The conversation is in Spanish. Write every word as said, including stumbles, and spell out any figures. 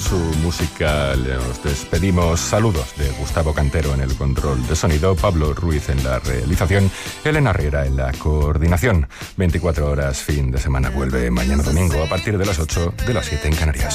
su música nos despedimos. Saludos de Gustavo Cantero en el control de sonido, Pablo Ruiz en la realización, Elena Riera en la coordinación. veinticuatro horas fin de semana vuelve mañana domingo a partir de las ocho, de las siete en Canarias.